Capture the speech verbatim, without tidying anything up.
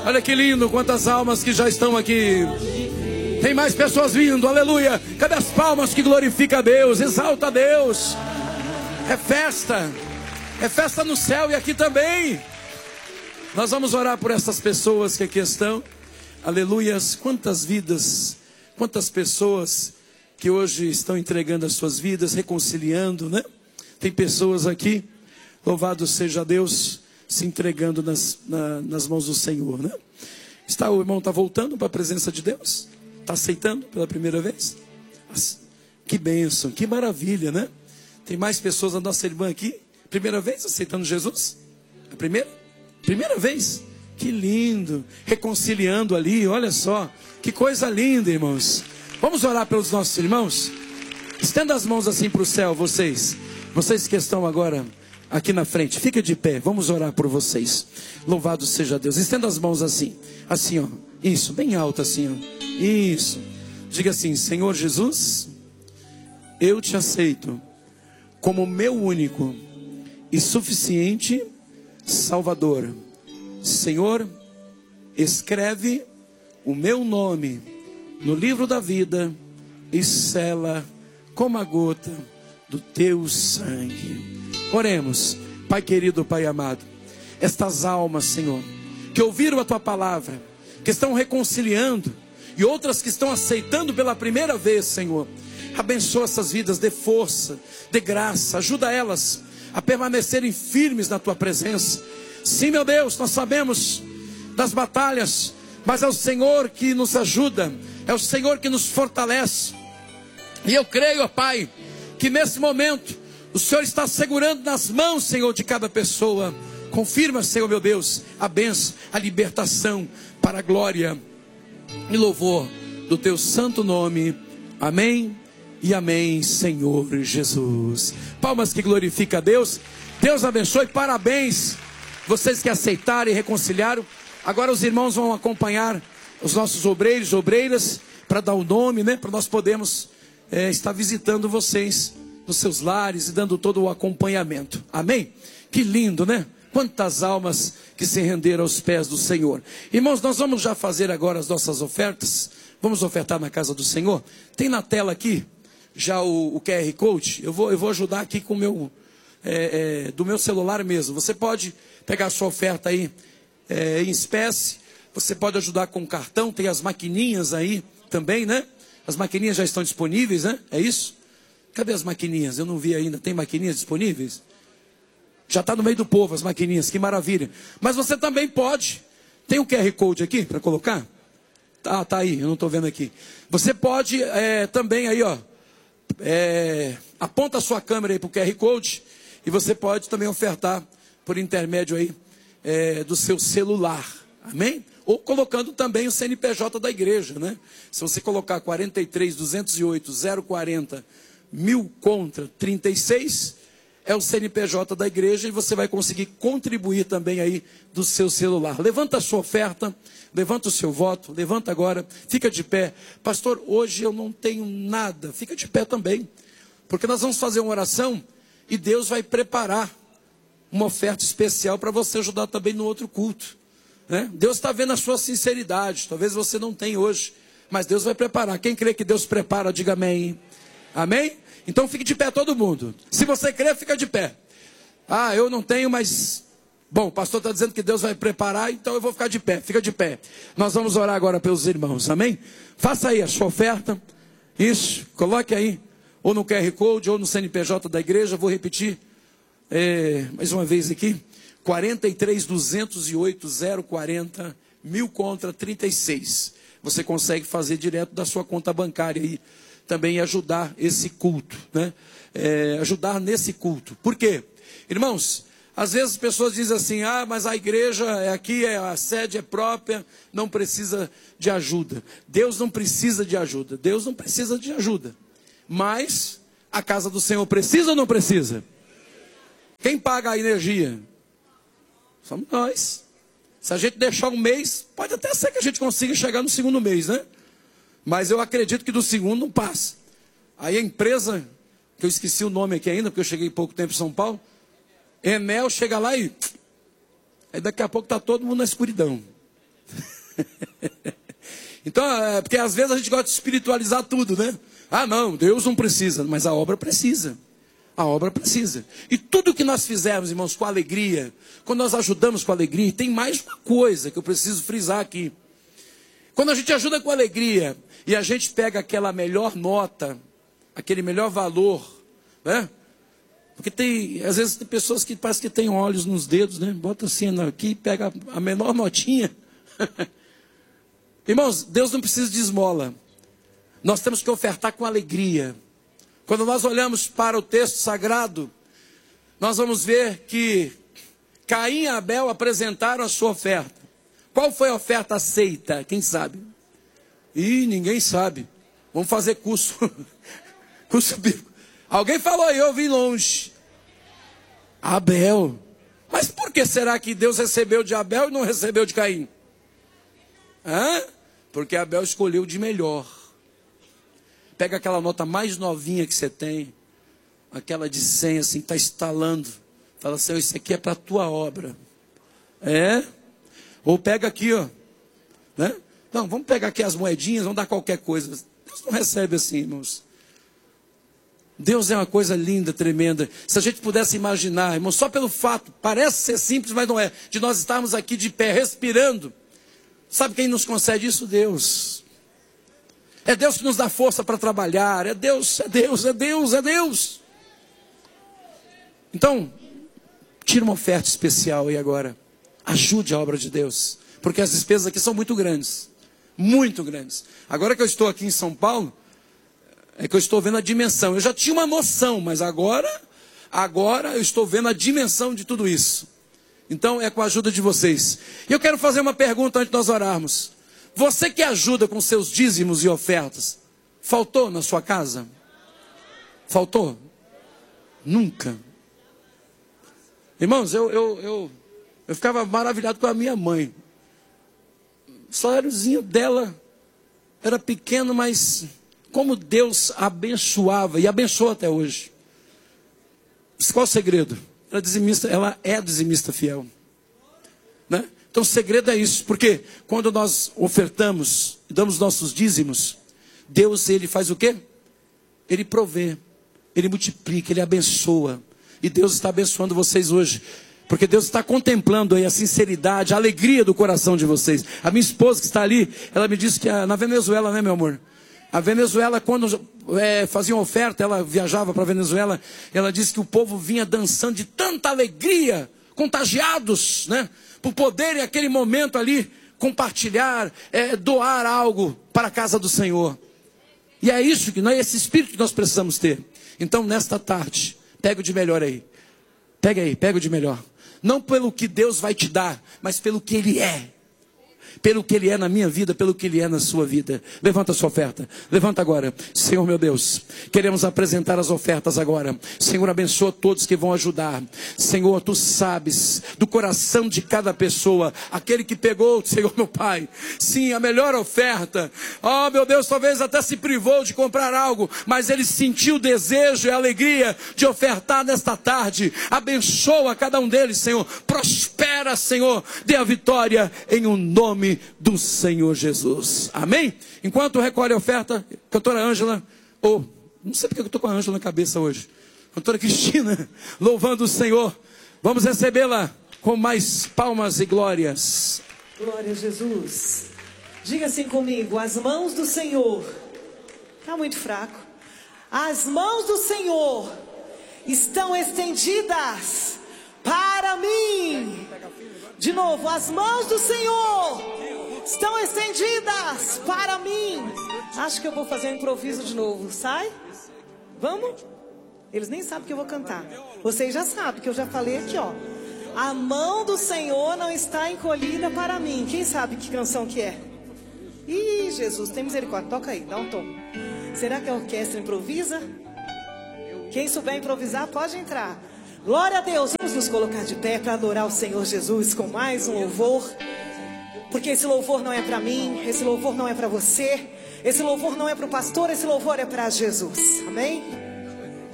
Olha que lindo, quantas almas que já estão aqui. Tem mais pessoas vindo, aleluia. Cadê as palmas que glorifica a Deus, exalta a Deus? É festa, é festa no céu e aqui também. Nós vamos orar por essas pessoas que aqui estão. Aleluias, quantas vidas, quantas pessoas que hoje estão entregando as suas vidas, reconciliando, né? Tem pessoas aqui, louvado seja Deus, se entregando nas, na, nas mãos do Senhor, né? Está, o irmão está voltando para a presença de Deus? Está aceitando pela primeira vez? Que bênção, que maravilha, né? Tem mais pessoas, a nossa irmã aqui, primeira vez aceitando Jesus? A primeira? Primeira vez? Que lindo, reconciliando ali, olha só, que coisa linda, irmãos. Vamos orar pelos nossos irmãos? Estenda as mãos assim para o céu, vocês, vocês que estão agora aqui na frente, fica de pé, vamos orar por vocês. Louvado seja Deus, estenda as mãos assim, assim ó, isso, bem alto assim ó, isso. Diga assim: Senhor Jesus, eu te aceito como meu único e suficiente Salvador. Senhor, escreve o meu nome no livro da vida e sela com a gota do teu sangue. Oremos. Pai querido, Pai amado, estas almas, Senhor, que ouviram a tua palavra, que estão reconciliando, e outras que estão aceitando pela primeira vez, Senhor, abençoa essas vidas, dê força, dê graça, ajuda elas a permanecerem firmes na tua presença. Sim, meu Deus, nós sabemos das batalhas, mas é o Senhor que nos ajuda, é o Senhor que nos fortalece. E eu creio, ó Pai, que nesse momento o Senhor está segurando nas mãos, Senhor, de cada pessoa. Confirma, Senhor, meu Deus, a bênção, a libertação, para a glória e louvor do teu santo nome. Amém e amém, Senhor Jesus. Palmas que glorifica a Deus. Deus abençoe, parabéns, vocês que aceitaram e reconciliaram. Agora os irmãos vão acompanhar os nossos obreiros e obreiras, para dar o nome, né? Para nós podermos é, estar visitando vocês nos seus lares e dando todo o acompanhamento. Amém? Que lindo, né? Quantas almas que se renderam aos pés do Senhor. Irmãos, nós vamos já fazer agora as nossas ofertas. Vamos ofertar na casa do Senhor. Tem na tela aqui já o, o Q R Code. Eu vou, eu vou ajudar aqui com o meu, é, é, do meu celular mesmo. Você pode pegar a sua oferta aí é, em espécie. Você pode ajudar com cartão. Tem as maquininhas aí também, né? As maquininhas já estão disponíveis, né? É isso? Cadê as maquininhas? Eu não vi ainda. Tem maquininhas disponíveis? Já está no meio do povo as maquininhas, que maravilha. Mas você também pode. Tem um Q R Code aqui para colocar? Ah, tá aí, eu não estou vendo aqui. Você pode é, também aí, ó. É, aponta a sua câmera aí para o Q R Code. E você pode também ofertar por intermédio aí é, do seu celular. Amém? Ou colocando também o C N P J da igreja, né? Se você colocar quarenta e três, duzentos e oito, zero quarenta, mil contra trinta e seis, é o C N P J da igreja, e você vai conseguir contribuir também aí do seu celular. Levanta a sua oferta, levanta o seu voto, levanta agora, fica de pé. Pastor, hoje eu não tenho nada. Fica de pé também, porque nós vamos fazer uma oração e Deus vai preparar uma oferta especial para você ajudar também no outro culto, né? Deus está vendo a sua sinceridade. Talvez você não tenha hoje, mas Deus vai preparar. Quem crê que Deus prepara, diga amém. Amém? Então fique de pé todo mundo. Se você crê, fica de pé. Ah, eu não tenho, mas... Bom, o pastor está dizendo que Deus vai preparar, então eu vou ficar de pé. Fica de pé. Nós vamos orar agora pelos irmãos, amém? Faça aí a sua oferta. Isso, coloque aí. Ou no Q R Code, ou no C N P J da igreja. Vou repetir é, mais uma vez aqui. quarenta e três, duzentos e oito, zero quarenta, mil contra trinta e seis. Você consegue fazer direto da sua conta bancária aí. Também ajudar esse culto, né? É, ajudar nesse culto. Por quê? Irmãos, às vezes as pessoas dizem assim: ah, mas a igreja é aqui, é, a sede é própria, não precisa de ajuda. Deus não precisa de ajuda. Deus não precisa de ajuda. Mas a casa do Senhor precisa ou não precisa? Quem paga a energia? Somos nós. Se a gente deixar um mês, pode até ser que a gente consiga chegar no segundo mês, né? Mas eu acredito que do segundo não passa. Aí a empresa, que eu esqueci o nome aqui ainda, porque eu cheguei pouco tempo em São Paulo, Enel chega lá e... Aí daqui a pouco está todo mundo na escuridão. Então, é porque às vezes a gente gosta de espiritualizar tudo, né? Ah, não, Deus não precisa, mas a obra precisa. A obra precisa. E tudo que nós fizermos, irmãos, com alegria, quando nós ajudamos com alegria, tem mais uma coisa que eu preciso frisar aqui. Quando a gente ajuda com alegria e a gente pega aquela melhor nota, aquele melhor valor, né? Porque tem, às vezes tem pessoas que parece que tem olhos nos dedos, né? Bota assim aqui e pega a menor notinha. Irmãos, Deus não precisa de esmola. Nós temos que ofertar com alegria. Quando nós olhamos para o texto sagrado, nós vamos ver que Caim e Abel apresentaram a sua oferta. Qual foi a oferta aceita? Quem sabe? Ih, ninguém sabe. Vamos fazer curso. Curso bíblico. Alguém falou aí, eu vim longe. Abel. Mas por que será que Deus recebeu de Abel e não recebeu de Caim? Hã? Porque Abel escolheu de melhor. Pega aquela nota mais novinha que você tem, aquela de cem, assim, que está estalando. Fala, Senhor, isso aqui é para a tua obra. É? Ou pega aqui, ó. Né? Não, vamos pegar aqui as moedinhas, vamos dar qualquer coisa. Deus não recebe assim, irmãos. Deus é uma coisa linda, tremenda. Se a gente pudesse imaginar, irmão, só pelo fato, parece ser simples, mas não é, de nós estarmos aqui de pé, respirando. Sabe quem nos concede isso? Deus. É Deus que nos dá força para trabalhar. É Deus, é Deus, é Deus, é Deus. Então, tira uma oferta especial aí agora. Ajude a obra de Deus. Porque as despesas aqui são muito grandes. Muito grandes. Agora que eu estou aqui em São Paulo, é que eu estou vendo a dimensão. Eu já tinha uma noção, mas agora, agora eu estou vendo a dimensão de tudo isso. Então é com a ajuda de vocês. E eu quero fazer uma pergunta antes de nós orarmos. Você que ajuda com seus dízimos e ofertas, faltou na sua casa? Faltou? Nunca. Irmãos, eu, eu, eu, eu ficava maravilhado com a minha mãe. O saláriozinho dela era pequeno, mas como Deus abençoava, e abençoa até hoje. Qual o segredo? Ela é dizimista, ela é dizimista fiel. Né? Então o segredo é isso, porque quando nós ofertamos, damos nossos dízimos, Deus, ele faz o quê? Ele provê, ele multiplica, ele abençoa. E Deus está abençoando vocês hoje, porque Deus está contemplando aí a sinceridade, a alegria do coração de vocês. A minha esposa que está ali, ela me disse que na Venezuela, né, meu amor? A Venezuela, quando é, fazia uma oferta, ela viajava para a Venezuela, ela disse que o povo vinha dançando de tanta alegria, contagiados, né? Por poderem, naquele momento ali, compartilhar, é, doar algo para a casa do Senhor. E é isso, que nós, esse espírito que nós precisamos ter. Então, nesta tarde, pega o de melhor aí. Pega aí, pega o de melhor. Não pelo que Deus vai te dar, mas pelo que Ele é. Pelo que Ele é na minha vida, pelo que Ele é na sua vida. Levanta a sua oferta, levanta agora. Senhor meu Deus, queremos apresentar as ofertas agora. Senhor, abençoa todos que vão ajudar. Senhor, Tu sabes do coração de cada pessoa, aquele que pegou, Senhor meu Pai, sim, a melhor oferta. Oh meu Deus, talvez até se privou de comprar algo, mas ele sentiu o desejo e a alegria de ofertar nesta tarde. Abençoa cada um deles, Senhor. Prospera, Senhor, dê a vitória em um nome do Senhor Jesus. Amém? Enquanto recolhe a oferta, cantora Ângela, ou, oh, não sei porque eu estou com a Ângela na cabeça hoje, cantora Cristina, louvando o Senhor, vamos recebê-la com mais palmas e glórias. Glória a Jesus. Diga assim comigo: as mãos do Senhor, está muito fraco, as mãos do Senhor estão estendidas para mim. De novo, as mãos do Senhor estão estendidas para mim. Acho que eu vou fazer um improviso de novo. Sai? Vamos? Eles nem sabem que eu vou cantar. Vocês já sabem que eu já falei aqui, ó. A mão do Senhor não está encolhida para mim. Quem sabe que canção que é? Ih, Jesus, tem misericórdia. Toca aí, dá um tom. Será que a orquestra improvisa? Quem souber improvisar pode entrar. Glória a Deus. Vamos nos colocar de pé para adorar o Senhor Jesus com mais um louvor. Porque esse louvor não é para mim, esse louvor não é para você, esse louvor não é para o pastor, esse louvor é para Jesus. Amém?